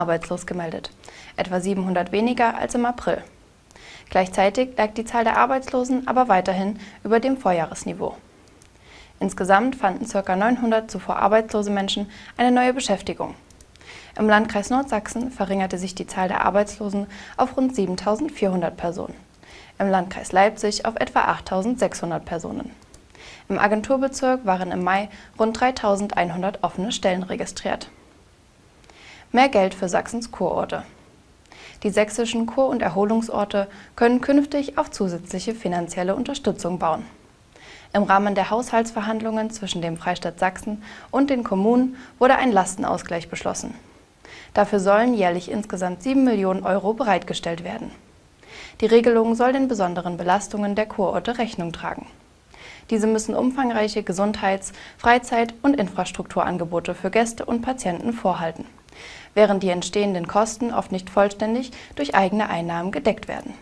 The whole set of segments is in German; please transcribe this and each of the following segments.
arbeitslos gemeldet, etwa 700 weniger als im April. Gleichzeitig lag die Zahl der Arbeitslosen aber weiterhin über dem Vorjahresniveau. Insgesamt fanden ca. 900 zuvor arbeitslose Menschen eine neue Beschäftigung. Im Landkreis Nordsachsen verringerte sich die Zahl der Arbeitslosen auf rund 7.400 Personen, im Landkreis Leipzig auf etwa 8.600 Personen. Im Agenturbezirk waren im Mai rund 3.100 offene Stellen registriert. Mehr Geld für Sachsens Kurorte. Die sächsischen Kur- und Erholungsorte können künftig auf zusätzliche finanzielle Unterstützung bauen. Im Rahmen der Haushaltsverhandlungen zwischen dem Freistaat Sachsen und den Kommunen wurde ein Lastenausgleich beschlossen. Dafür sollen jährlich insgesamt 7 Millionen Euro bereitgestellt werden. Die Regelung soll den besonderen Belastungen der Kurorte Rechnung tragen. Diese müssen umfangreiche Gesundheits-, Freizeit- und Infrastrukturangebote für Gäste und Patienten vorhalten, während die entstehenden Kosten oft nicht vollständig durch eigene Einnahmen gedeckt werden.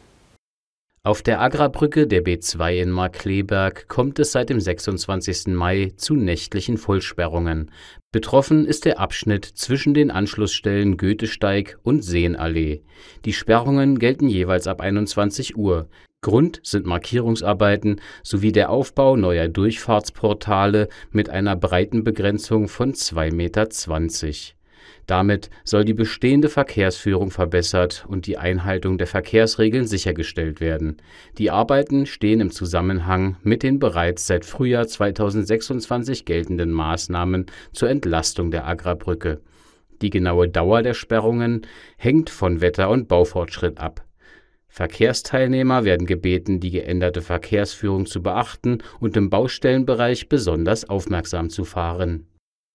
Auf der Agrarbrücke der B2 in Markkleeberg kommt es seit dem 26. Mai zu nächtlichen Vollsperrungen. Betroffen ist der Abschnitt zwischen den Anschlussstellen Goethesteig und Seenallee. Die Sperrungen gelten jeweils ab 21 Uhr. Grund sind Markierungsarbeiten sowie der Aufbau neuer Durchfahrtsportale mit einer Breitenbegrenzung von 2,20 Meter. Damit soll die bestehende Verkehrsführung verbessert und die Einhaltung der Verkehrsregeln sichergestellt werden. Die Arbeiten stehen im Zusammenhang mit den bereits seit Frühjahr 2026 geltenden Maßnahmen zur Entlastung der Agrarbrücke. Die genaue Dauer der Sperrungen hängt von Wetter und Baufortschritt ab. Verkehrsteilnehmer werden gebeten, die geänderte Verkehrsführung zu beachten und im Baustellenbereich besonders aufmerksam zu fahren.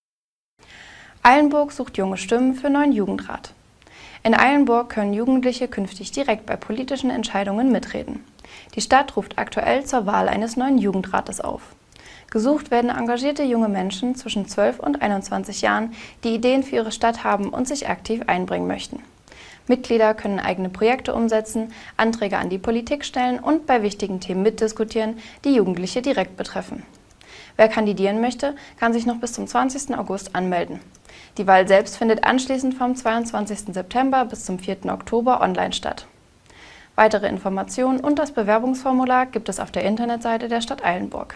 Eilenburg sucht junge Stimmen für neuen Jugendrat. In Eilenburg können Jugendliche künftig direkt bei politischen Entscheidungen mitreden. Die Stadt ruft aktuell zur Wahl eines neuen Jugendrates auf. Gesucht werden engagierte junge Menschen zwischen 12 und 21 Jahren, die Ideen für ihre Stadt haben und sich aktiv einbringen möchten. Mitglieder können eigene Projekte umsetzen, Anträge an die Politik stellen und bei wichtigen Themen mitdiskutieren, die Jugendliche direkt betreffen. Wer kandidieren möchte, kann sich noch bis zum 20. August anmelden. Die Wahl selbst findet anschließend vom 22. September bis zum 4. Oktober online statt. Weitere Informationen und das Bewerbungsformular gibt es auf der Internetseite der Stadt Eilenburg.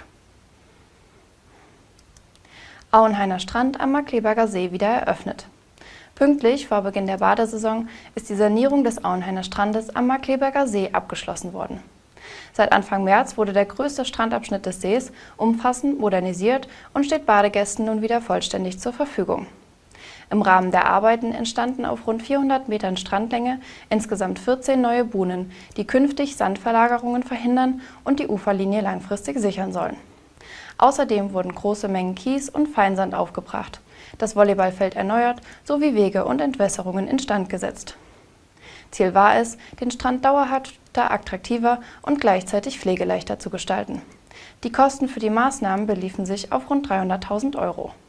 Auenhainer Strand am Markkleeberger See wieder eröffnet. Pünktlich vor Beginn der Badesaison ist die Sanierung des Auenhainer Strandes am Markkleeberger See abgeschlossen worden. Seit Anfang März wurde der größte Strandabschnitt des Sees umfassend modernisiert und steht Badegästen nun wieder vollständig zur Verfügung. Im Rahmen der Arbeiten entstanden auf rund 400 Metern Strandlänge insgesamt 14 neue Buhnen, die künftig Sandverlagerungen verhindern und die Uferlinie langfristig sichern sollen. Außerdem wurden große Mengen Kies und Feinsand aufgebracht, das Volleyballfeld erneuert sowie Wege und Entwässerungen instand gesetzt. Ziel war es, den Strand dauerhafter, attraktiver und gleichzeitig pflegeleichter zu gestalten. Die Kosten für die Maßnahmen beliefen sich auf rund 300.000 Euro.